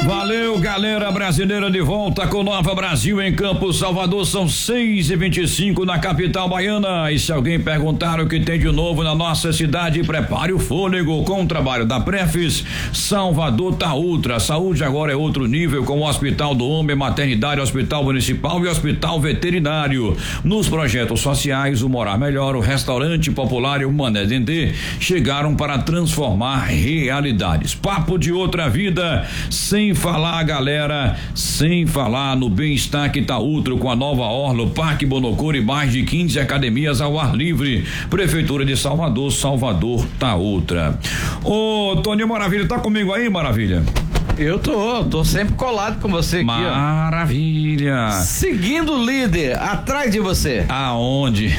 Valeu, galera brasileira, de volta com Nova Brasil em Campos, Salvador. São 6h25 na capital baiana. E se alguém perguntar o que tem de novo na nossa cidade, prepare o fôlego com o trabalho da Prefis. Salvador tá ultra. A saúde agora é outro nível, com o Hospital do Homem, Maternidade, Hospital Municipal e Hospital Veterinário. Nos projetos sociais, o Morar Melhor, o Restaurante Popular e o Mané Dendê chegaram para transformar realidades. Papo de outra vida, sem falar, galera, sem falar no bem-estar que tá ultra com a nova orla, o Parque Bonocor e mais de 15 academias ao ar livre. Prefeitura de Salvador, Salvador tá ultra. Ô, Toninho Maravilha, tá comigo aí, Maravilha? Eu tô sempre colado com você aqui, Maravilha. Ó. Seguindo o líder, atrás de você. Aonde?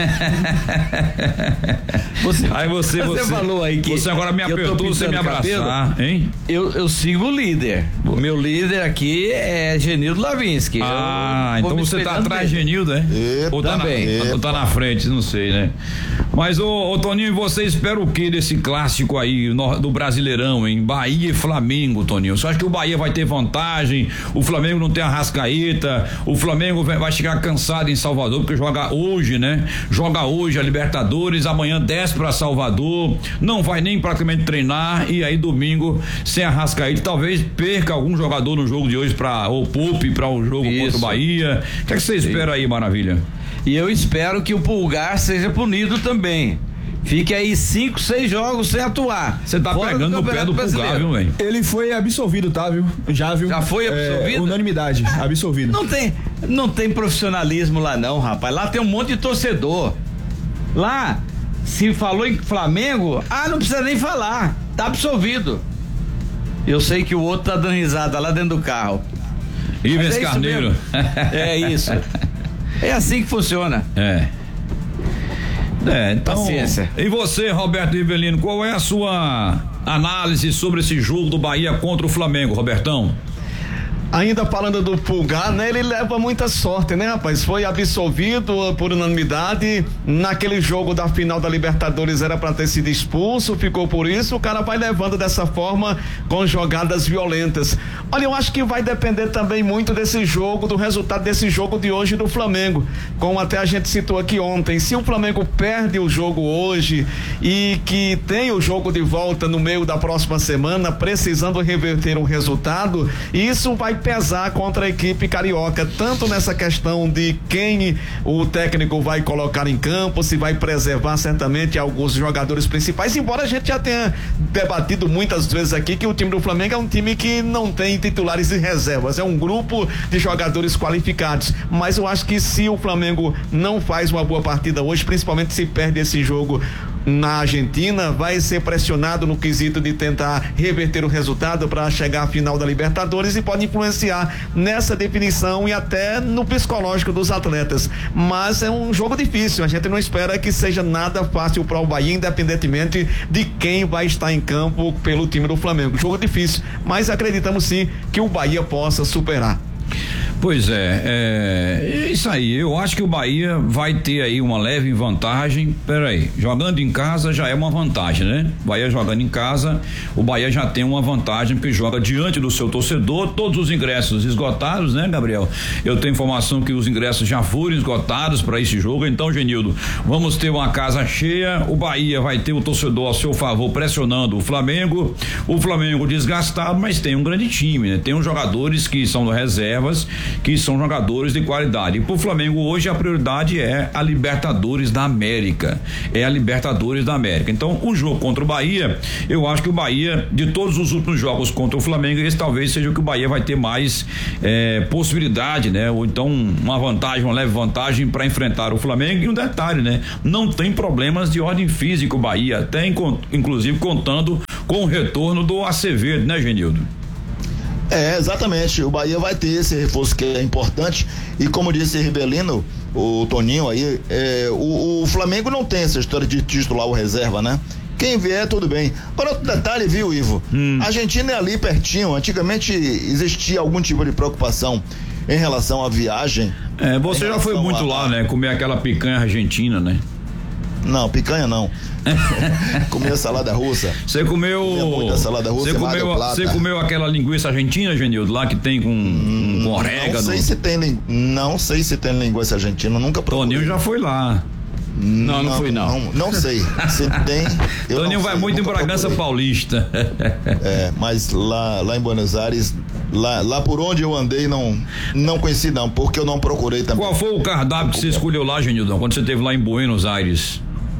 Você falou aí que você agora me apertou, você me abraçar, hein? Eu sigo o líder. O meu líder aqui é Genildo Lavinsky. Então você tá atrás de Genildo, né? Ou tá na frente, não sei, né? Mas, ô Toninho, você espera o que desse clássico aí do Brasileirão, hein? Bahia e Flamengo, Toninho. Você acha que o Bahia vai ter vantagem? O Flamengo não tem Arrascaeta? O Flamengo vai chegar cansado em Salvador, porque joga hoje, né? Joga hoje a Libertadores, amanhã desce pra Salvador, não vai nem praticamente treinar, e aí domingo sem Arrascaeta, talvez perca algum jogador no jogo de hoje ou poupe pra um jogo contra o Bahia. O que é que você espera aí, Maravilha? E eu espero que o Pulgar seja punido também. Fique aí 5, 6 jogos sem atuar. Você tá pegando no pé do Pulgar, viu, velho? Ele foi absolvido, tá, viu? Já foi absolvido? Unanimidade, absolvido. Não tem profissionalismo lá não, rapaz. Lá tem um monte de torcedor. Lá, se falou em Flamengo, não precisa nem falar. Tá absolvido. Eu sei que o outro tá dando risada lá dentro do carro. Ives Carneiro. É isso. É assim que funciona. Então, paciência. E você, Roberto Rivelino, qual é a sua análise sobre esse jogo do Bahia contra o Flamengo, Robertão? Ainda falando do Pulgar, né? Ele leva muita sorte, né, rapaz? Foi absolvido por unanimidade. Naquele jogo da final da Libertadores era pra ter sido expulso, ficou por isso. O cara vai levando dessa forma com jogadas violentas. Olha, eu acho que vai depender também muito desse jogo, do resultado desse jogo de hoje do Flamengo. Como até a gente citou aqui ontem, se o Flamengo perde o jogo hoje e que tem o jogo de volta no meio da próxima semana, precisando reverter um resultado, isso vai pesar contra a equipe carioca, tanto nessa questão de quem o técnico vai colocar em campo, se vai preservar certamente alguns jogadores principais, embora a gente já tenha debatido muitas vezes aqui que o time do Flamengo é um time que não tem titulares e reservas, é um grupo de jogadores qualificados, mas eu acho que se o Flamengo não faz uma boa partida hoje, principalmente se perde esse jogo na Argentina, vai ser pressionado no quesito de tentar reverter o resultado para chegar à final da Libertadores e pode influenciar nessa definição e até no psicológico dos atletas, mas é um jogo difícil, a gente não espera que seja nada fácil para o Bahia, independentemente de quem vai estar em campo pelo time do Flamengo, jogo difícil, mas acreditamos sim que o Bahia possa superar. Pois é isso aí, eu acho que o Bahia vai ter aí uma leve vantagem. Peraí, jogando em casa já é uma vantagem, né? Bahia jogando em casa, o Bahia já tem uma vantagem porque joga diante do seu torcedor, todos os ingressos esgotados, né, Gabriel? Eu tenho informação que os ingressos já foram esgotados para esse jogo, então, Genildo, vamos ter uma casa cheia, o Bahia vai ter o torcedor a seu favor pressionando o Flamengo desgastado, mas tem um grande time, né? Tem uns jogadores que são reservas, que são jogadores de qualidade. E pro Flamengo hoje a prioridade é a Libertadores da América. Então, o jogo contra o Bahia, eu acho que o Bahia, de todos os últimos jogos contra o Flamengo, esse talvez seja o que o Bahia vai ter mais possibilidade, né? Ou então uma leve vantagem para enfrentar o Flamengo. E um detalhe, né? Não tem problemas de ordem física o Bahia, até inclusive contando com o retorno do Acevedo, né, Genildo? Exatamente, o Bahia vai ter esse reforço que é importante e como disse Rivelino, o Toninho aí, o Flamengo não tem essa história de titular ou reserva, né? Quem vier, tudo bem. Agora, outro detalhe, viu, Ivo? A Argentina é ali pertinho, antigamente existia algum tipo de preocupação em relação à viagem. Você já foi muito lá, né? Comer aquela picanha argentina, né? Não, picanha não. Comia salada russa. Você comeu muita salada russa. Você comeu aquela linguiça argentina, Genildo, lá que tem com orégano? Não sei se tem linguiça argentina, nunca procurei. Toninho já foi lá. Não fui não. Não sei. Se tem. Toninho vai muito em Bragança Paulista. Mas lá em Buenos Aires, lá por onde eu andei, não conheci não, porque eu não procurei também. Qual foi o cardápio que você escolheu lá, Genildão, quando você esteve lá em Buenos Aires?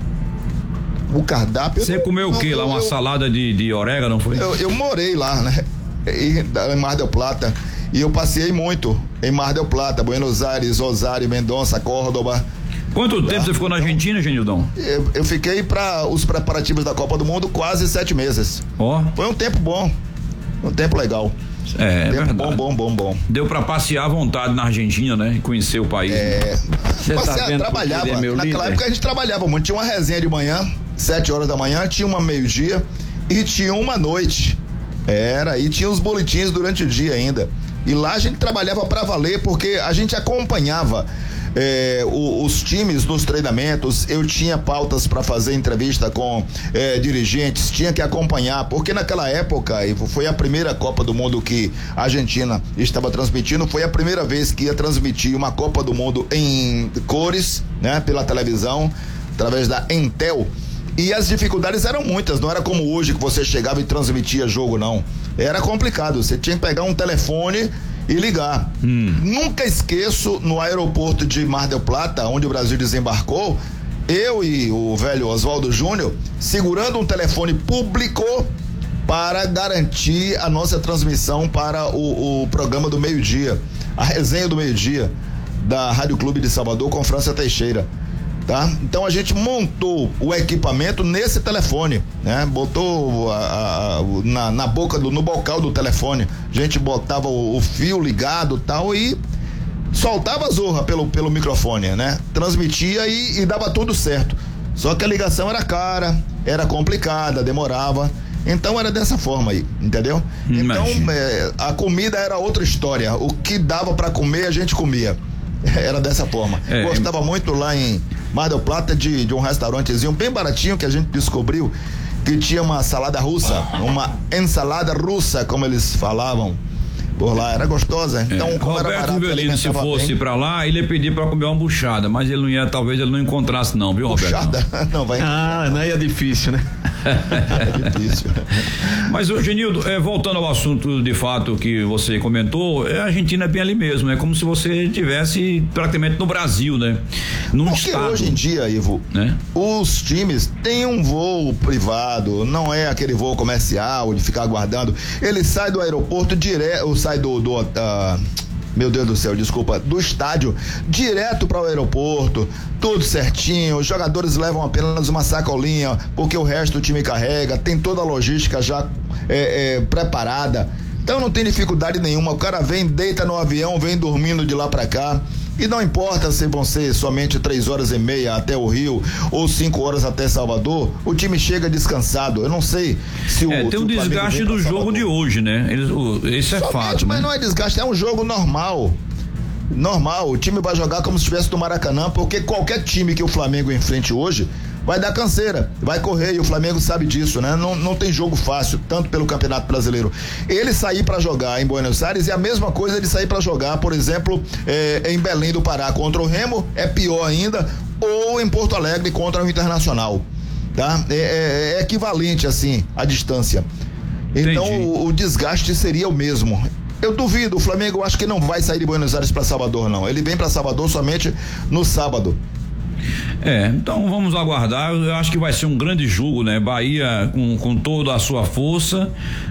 O cardápio. Você comeu o que lá? Uma salada de orégano, não foi? Eu morei lá, né? Em Mar del Plata. E eu passei muito em Mar del Plata, Buenos Aires, Rosário, Mendonça, Córdoba. Quanto tempo você ficou na Argentina, Genildão? Eu fiquei para os preparativos da Copa do Mundo quase 7 meses. Foi um tempo bom, um tempo legal. É verdade. Bom. Deu pra passear à vontade na Argentina, né? E conhecer o país. Trabalhava. Naquela época a gente trabalhava muito. Tinha uma resenha de manhã, 7 horas da manhã, tinha uma meio-dia e tinha uma noite. E tinha os boletins durante o dia ainda. E lá a gente trabalhava pra valer, porque a gente acompanhava os times nos treinamentos. Eu tinha pautas para fazer entrevista com dirigentes, tinha que acompanhar, porque naquela época, foi a primeira Copa do Mundo que a Argentina estava transmitindo, foi a primeira vez que ia transmitir uma Copa do Mundo em cores, né, pela televisão, através da Entel. E as dificuldades eram muitas, não era como hoje que você chegava e transmitia jogo, não. Era complicado, você tinha que pegar um telefone e ligar. Nunca esqueço, no aeroporto de Mar del Plata, onde o Brasil desembarcou, eu e o velho Oswaldo Júnior segurando um telefone público para garantir a nossa transmissão para o programa do meio-dia, a resenha do meio-dia da Rádio Clube de Salvador com França Teixeira. Tá? Então a gente montou o equipamento nesse telefone, né? Botou na boca no bocal do telefone, a gente botava o fio ligado, tal, e soltava a zorra pelo microfone, né? Transmitia e dava tudo certo. Só que a ligação era cara, era complicada, demorava. Então era dessa forma aí, entendeu? Então a comida era outra história. O que dava para comer a gente comia. Era dessa forma. Gostava muito lá em Mar del Plata de um restaurantezinho bem baratinho que a gente descobriu, que tinha uma salada russa, uma ensalada russa, como eles falavam por lá, era gostosa. Então, como Roberto era barato, Rivelino, se fosse pra lá, ele ia pedir pra comer uma buchada, mas ele não ia, talvez ele não encontrasse não, viu, Roberto? Buchada? Não vai. Não é difícil, né? É difícil. Mas, Genildo, voltando ao assunto de fato que você comentou, a Argentina é bem ali mesmo, é como se você estivesse praticamente no Brasil, né? Porque estado, hoje em dia, Ivo, né? Os times têm um voo privado, não é aquele voo comercial de ficar aguardando. Ele sai do aeroporto direto, sai meu Deus do céu, desculpa, do estádio direto para o aeroporto, tudo certinho, os jogadores levam apenas uma sacolinha, porque o resto do time carrega, tem toda a logística já preparada, então não tem dificuldade nenhuma, o cara vem, deita no avião, vem dormindo de lá para cá, e não importa se vão ser somente 3h30 até o Rio ou 5 horas até Salvador, o time chega descansado. Eu não sei se tem um desgaste do jogo de hoje, né? Isso é fato. Mas né? não é desgaste, é um jogo normal. Normal, o time vai jogar como se estivesse no Maracanã, porque qualquer time que o Flamengo enfrente hoje vai dar canseira, vai correr, e o Flamengo sabe disso, né? Não tem jogo fácil, tanto pelo Campeonato Brasileiro. Ele sair para jogar em Buenos Aires é a mesma coisa de sair para jogar, por exemplo, em Belém do Pará contra o Remo, é pior ainda, ou em Porto Alegre contra o Internacional, tá? É equivalente, assim, a distância. Então o desgaste seria o mesmo. Eu duvido, o Flamengo acho que não vai sair de Buenos Aires para Salvador, não. Ele vem para Salvador somente no sábado. Então vamos aguardar. Eu acho que vai ser um grande jogo, né? Bahia com toda a sua força,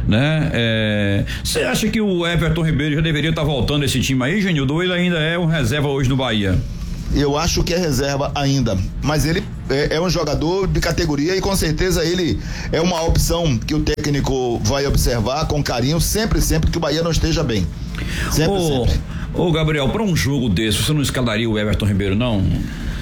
né? Você acha que o Everton Ribeiro já deveria estar voltando esse time aí, Genildo? Ou ele ainda é um reserva hoje no Bahia? Eu acho que é reserva ainda, mas ele é um jogador de categoria e com certeza ele é uma opção que o técnico vai observar com carinho sempre que o Bahia não esteja bem. Sempre. Ô Gabriel, para um jogo desse, você não escalaria o Everton Ribeiro, não?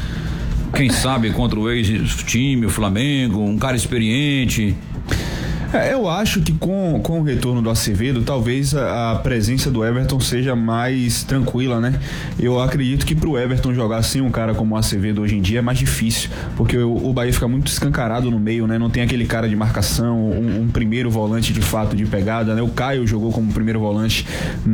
Quem sabe contra o ex-time, o Flamengo, um cara experiente. Eu acho que com o retorno do Acevedo, talvez a presença do Everton seja mais tranquila, né? Eu acredito que pro Everton jogar sem um cara como o Acevedo hoje em dia é mais difícil, porque o Bahia fica muito escancarado no meio, né? Não tem aquele cara de marcação, um primeiro volante de fato de pegada, né? O Caio jogou como primeiro volante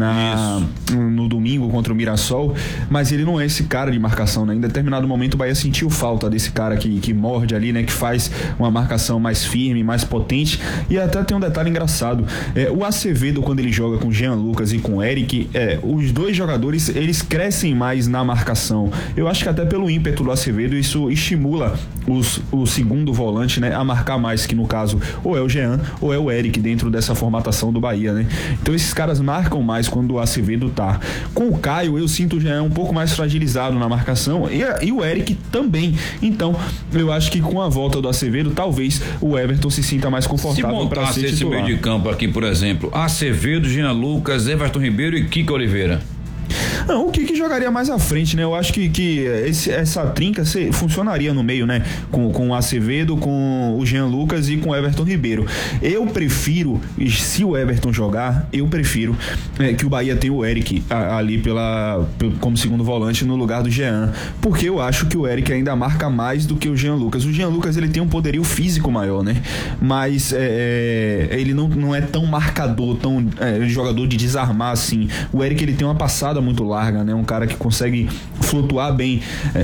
no domingo contra o Mirassol, mas ele não é esse cara de marcação, né? Em determinado momento o Bahia sentiu falta desse cara que morde ali, né? Que faz uma marcação mais firme, mais potente. E até tem um detalhe engraçado, o Acevedo, quando ele joga com o Jean Lucas e com o Eric, os dois jogadores, eles crescem mais na marcação. Eu acho que até pelo ímpeto do Acevedo isso estimula o segundo volante, né, a marcar mais, que no caso ou é o Jean ou é o Eric dentro dessa formatação do Bahia, né? Então esses caras marcam mais quando o Acevedo tá. Com o Caio eu sinto o Jean um pouco mais fragilizado na marcação e o Eric também. Então eu acho que com a volta do Acevedo talvez o Everton se sinta mais confortável para ser esse titular. meio de campo aqui, por exemplo, Acevedo, Jean Lucas, Everton Ribeiro e Kiko Oliveira. Não, o que jogaria mais à frente, né? Eu acho que essa trinca funcionaria no meio, né? Com o Acevedo, com o Jean Lucas e com o Everton Ribeiro. Eu prefiro, se o Everton jogar, que o Bahia tenha o Eric ali como segundo volante no lugar do Jean, porque eu acho que o Eric ainda marca mais do que o Jean Lucas. O Jean Lucas, ele tem um poderio físico maior, né? Mas ele não é tão marcador, tão jogador de desarmar assim. O Eric, ele tem uma passada muito larga, né? Um cara que consegue flutuar bem.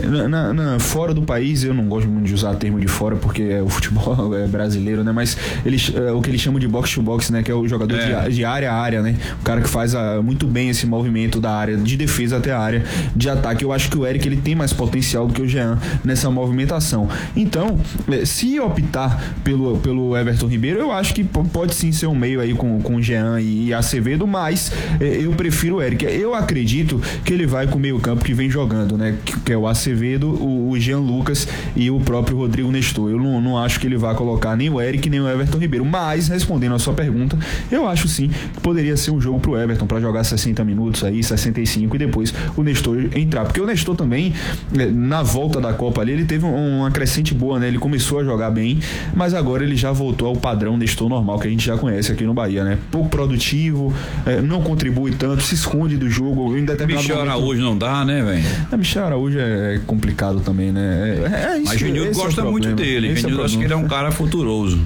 Fora do país, eu não gosto muito de usar termo de fora, porque o futebol é brasileiro, né? Mas o que eles chamam de box to box, né? Que é o jogador de área a área, né? O cara que faz muito bem esse movimento da área de defesa até a área de ataque. Eu acho que o Eric, ele tem mais potencial do que o Jean nessa movimentação. Então, se optar pelo Everton Ribeiro, eu acho que pode sim ser um meio aí com o Jean e Acevedo, mas eu prefiro o Eric. Eu acredito que ele vai com o meio campo que vem jogando, né? Que é o Acevedo, o Jean Lucas e o próprio Rodrigo Nestor. Eu não acho que ele vai colocar nem o Eric nem o Everton Ribeiro, mas respondendo a sua pergunta, eu acho sim que poderia ser um jogo pro Everton para jogar 60 minutos aí, 65 e depois o Nestor entrar, porque o Nestor também na volta da Copa ali, ele teve uma crescente boa, né? Ele começou a jogar bem, mas agora ele já voltou ao padrão Nestor normal que a gente já conhece aqui no Bahia, né? Pouco produtivo, não contribui tanto, se esconde do jogo. Michel Araújo não dá, né, velho? Michel Araújo é complicado também, né? Isso, mas Genildo gosta muito dele. Genildo acho que ele é um cara futuroso.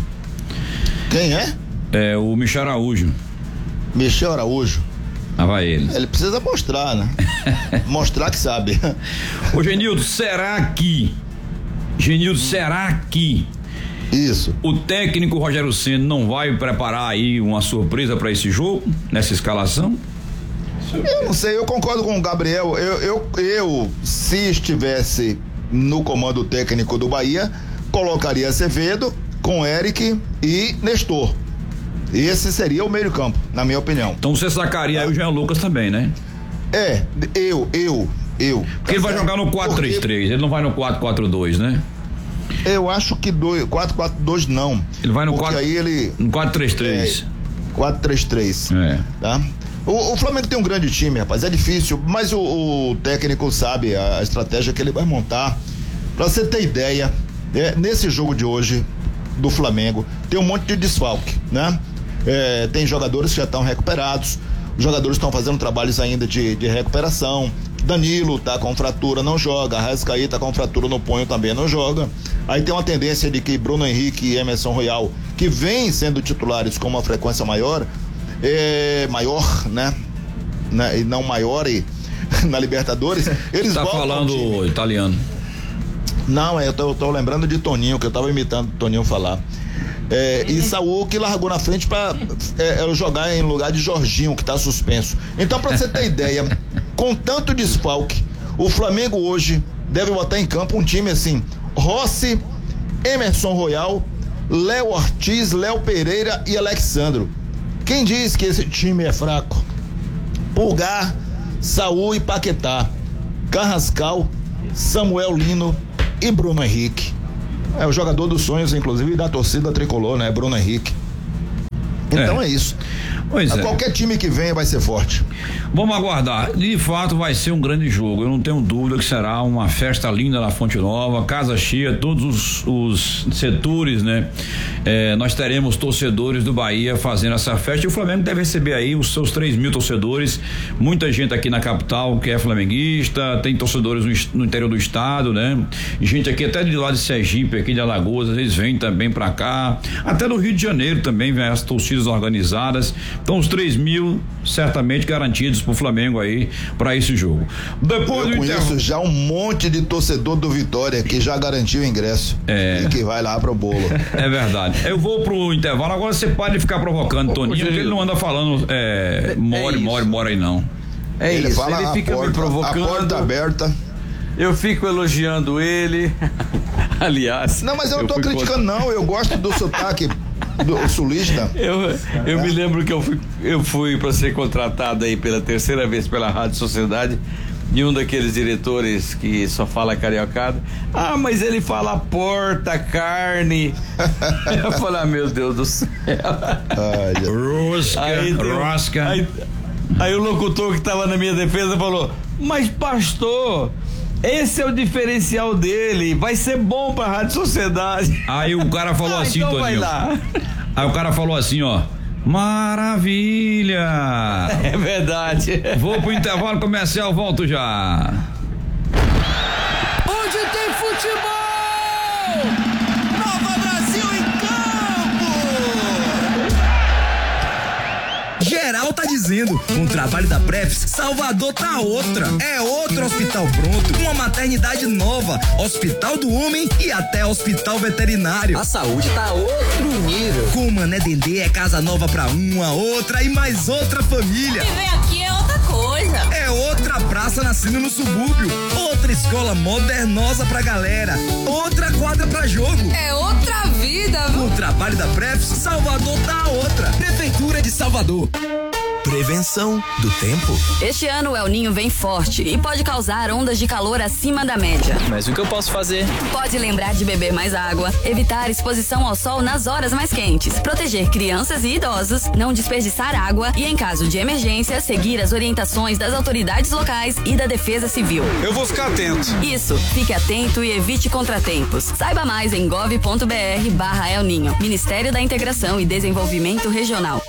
Quem é? É o Michel Araújo. Michel Araújo. Vai ele. Ele precisa mostrar, né? Mostrar que sabe. Ô Genildo, será que isso, o técnico Rogério Ceni não vai preparar aí uma surpresa para esse jogo, nessa escalação? Eu não sei, eu concordo com o Gabriel. Eu se estivesse no comando técnico do Bahia, colocaria Acevedo com Eric e Nestor. Esse seria o meio campo, na minha opinião. Então você sacaria aí o Jean Lucas também, né? Porque ele vai jogar no 4-3-3, ele não vai no 4-4-2, né? Eu acho que 4-4-2 não. Ele vai no 4-3-3. 4-3-3. Tá? O Flamengo tem um grande time, rapaz, é difícil, mas o técnico sabe a estratégia que ele vai montar. Pra você ter ideia, nesse jogo de hoje do Flamengo, tem um monte de desfalque, né? Tem jogadores que já estão recuperados, os jogadores estão fazendo trabalhos ainda de recuperação. Danilo tá com fratura, não joga. Arrascaeta tá com fratura no punho, também não joga. Aí tem uma tendência de que Bruno Henrique e Emerson Royal, que vêm sendo titulares com uma frequência maior, né? E não maior na Libertadores, eles tá falando italiano. Não, eu tô lembrando de Toninho, que eu tava imitando o Toninho falar. E Saúl, que largou na frente para jogar em lugar de Jorginho, que tá suspenso. Então, pra você ter ideia, com tanto desfalque, o Flamengo hoje deve botar em campo um time assim: Rossi, Emerson Royal, Léo Ortiz, Léo Pereira e Alexandro. Quem diz que esse time é fraco? Pulgar, Saúl e Paquetá, Carrascal, Samuel Lino e Bruno Henrique. É o jogador dos sonhos, inclusive, da torcida tricolor, né? Bruno Henrique. Então é isso. Pois é. Qualquer time que venha vai ser forte. Vamos aguardar. De fato, vai ser um grande jogo. Eu não tenho dúvida que será uma festa linda na Fonte Nova, casa cheia, todos os setores, né? nós teremos torcedores do Bahia fazendo essa festa, e o Flamengo deve receber aí os seus 3.000 torcedores, muita gente aqui na capital que é flamenguista, tem torcedores no interior do estado, né? Gente aqui até de lá de Sergipe, aqui de Alagoas, eles vêm também pra cá, até do Rio de Janeiro também vem as torcidas organizadas, então os 3.000 certamente garantidos pro Flamengo aí pra esse jogo. Depois eu conheço já um monte de torcedor do Vitória que já garantiu o ingresso e que vai lá pro bolo. É verdade. Eu vou pro intervalo, agora você pode ficar provocando Toninho, porque ele não anda falando mora aí não. Ele fala ele fica me provocando. A porta aberta. Eu fico elogiando ele. Aliás. Não, mas eu não tô criticando não, eu gosto do sotaque do sulista. Eu me lembro que eu fui para ser contratado aí pela terceira vez pela Rádio Sociedade, de um daqueles diretores que só fala cariocada. Mas ele fala porta, carne. Eu falei, meu Deus do céu. Rosca. Aí o locutor que tava na minha defesa falou, mas pastor, esse é o diferencial dele, vai ser bom pra Rádio Sociedade. Aí o cara falou assim, então Toninho. vai lá. Aí o cara falou assim, ó, maravilha. É verdade. Vou pro intervalo comercial, volto já. Onde tem futebol, Nova Brasil em campo. Geral tá dizendo, com o trabalho da Prefis, Salvador tá outra. É outro hospital pronto, uma maternidade nova, hospital do homem e até hospital veterinário. A saúde tá outro nível. Com o Mané Dendê é casa nova pra uma, outra e mais outra família. Viver aqui é outra coisa. É outra praça nascendo no subúrbio, outra escola modernosa pra galera, outra quadra pra jogo. É outra vida, viu? Com o trabalho da Prefis, Salvador tá outra. Prefeitura de Salvador. Prevenção do tempo. Este ano o El Ninho vem forte e pode causar ondas de calor acima da média. Mas o que eu posso fazer? Pode lembrar de beber mais água, evitar exposição ao sol nas horas mais quentes, proteger crianças e idosos, não desperdiçar água e, em caso de emergência, seguir as orientações das autoridades locais e da Defesa Civil. Eu vou ficar atento. Isso, fique atento e evite contratempos. Saiba mais em gov.br/El Ninho. Ministério da Integração e Desenvolvimento Regional.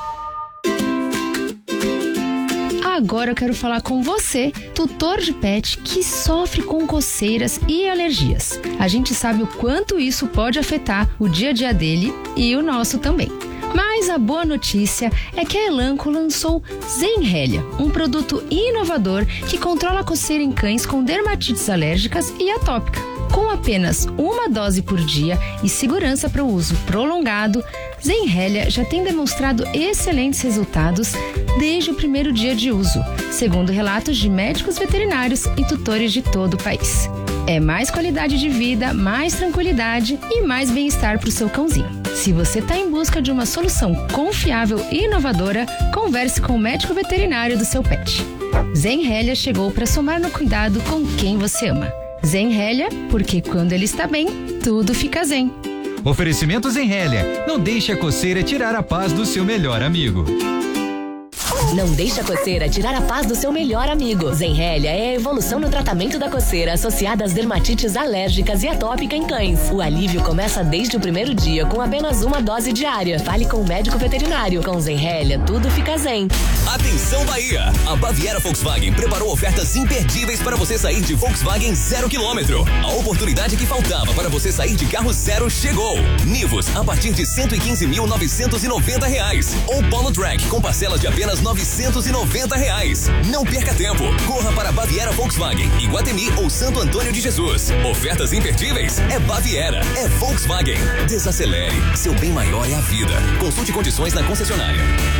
Agora eu quero falar com você, tutor de pet que sofre com coceiras e alergias. A gente sabe o quanto isso pode afetar o dia a dia dele e o nosso também. Mas a boa notícia é que a Elanco lançou Zenrelia, um produto inovador que controla a coceira em cães com dermatites alérgicas e atópica. Com apenas uma dose por dia e segurança para o uso prolongado, Zenrelia já tem demonstrado excelentes resultados desde o primeiro dia de uso, segundo relatos de médicos veterinários e tutores de todo o país. É mais qualidade de vida, mais tranquilidade e mais bem-estar para o seu cãozinho. Se você está em busca de uma solução confiável e inovadora, converse com o médico veterinário do seu pet. Zenrelia chegou para somar no cuidado com quem você ama. Zenrelia, porque quando ele está bem, tudo fica zen. Oferecimento Zenrelia. Não deixe a coceira tirar a paz do seu melhor amigo. Não deixe a coceira tirar a paz do seu melhor amigo. Zenrelia é a evolução no tratamento da coceira associada às dermatites alérgicas e atópica em cães. O alívio começa desde o primeiro dia com apenas uma dose diária. Fale com o médico veterinário. Com Zenrelia, tudo fica zen. Atenção Bahia! A Baviera Volkswagen preparou ofertas imperdíveis para você sair de Volkswagen 0 km. A oportunidade que faltava para você sair de carro zero chegou. Nivus a partir de R$115.990 ou Polo Track com parcelas de apenas R$990. Não perca tempo. Corra para Baviera Volkswagen, Iguatemi ou Santo Antônio de Jesus. Ofertas imperdíveis é Baviera, é Volkswagen. Desacelere. Seu bem maior é a vida. Consulte condições na concessionária.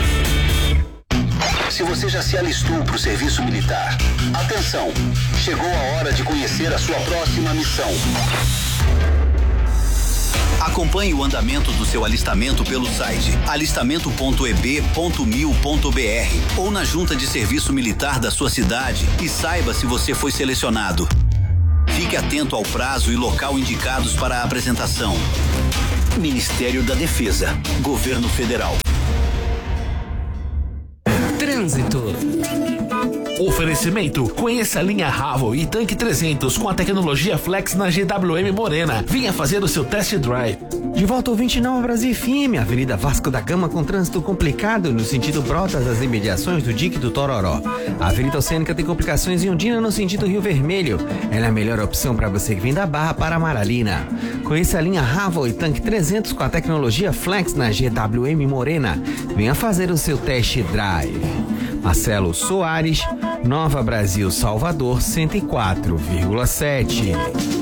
Se você já se alistou para o serviço militar, atenção! Chegou a hora de conhecer a sua próxima missão. Acompanhe o andamento do seu alistamento pelo site alistamento.eb.mil.br ou na junta de serviço militar da sua cidade e saiba se você foi selecionado. Fique atento ao prazo e local indicados para a apresentação. Ministério da Defesa, Governo Federal. Trânsito. Oferecimento: conheça a linha Ravo e Tanque 300 com a tecnologia Flex na GWM Morena. Venha fazer o seu test drive. De volta ao 29 Brasil FM, Avenida Vasco da Gama com trânsito complicado no sentido Brotas das imediações do Dique do Tororó. A Avenida Oceânica tem complicações em Ondina no sentido Rio Vermelho. Ela é a melhor opção para você que vem da Barra para Amaralina. Conheça a linha Ravo e Tanque 300 com a tecnologia Flex na GWM Morena. Venha fazer o seu test drive. Marcelo Soares, Nova Brasil Salvador 104,7.